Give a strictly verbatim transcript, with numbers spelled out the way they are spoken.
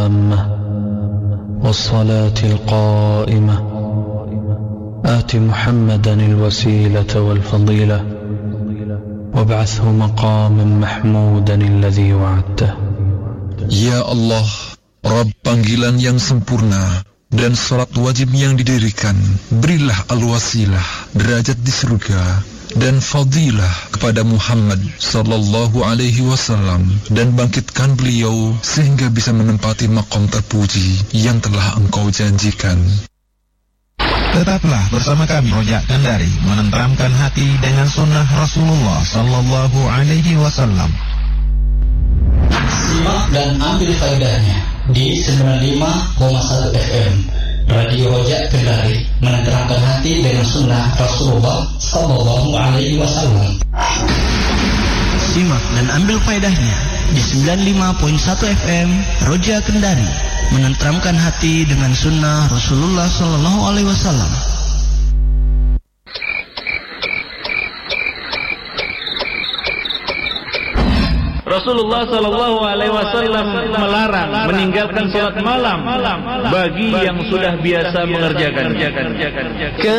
والصلاة القائمة آت محمدا الوسيلة والفضيلة وابعثه مقاما محمودا الذي وعدته. Ya Allah, Rabb panggilan yang sempurna dan salat wajib yang didirikan, berilah al-wasilah, derajat di surga, dan fadilah kepada Muhammad sallallahu alaihi wasallam, dan bangkitkan beliau sehingga bisa menempati maqam terpuji yang telah Engkau janjikan. Tetaplah bersama kami Rojak Kendari, menenteramkan hati dengan sunnah Rasulullah sallallahu alaihi wasallam. Simak dan ambil faedahnya di sembilan puluh lima koma satu F M Radio Rojak Kendari, menenteramkan hati dengan sunnah Rasulullah sallallahu alaihi wasallam. Simak dan ambil faedahnya di sembilan puluh lima koma satu F M Rojak Kendari, menenteramkan hati dengan sunnah Rasulullah sallallahu alaihi wasallam. Rasulullah sallallahu alaihi wasallam melarang meninggalkan salat malam bagi yang sudah biasa mengerjakan.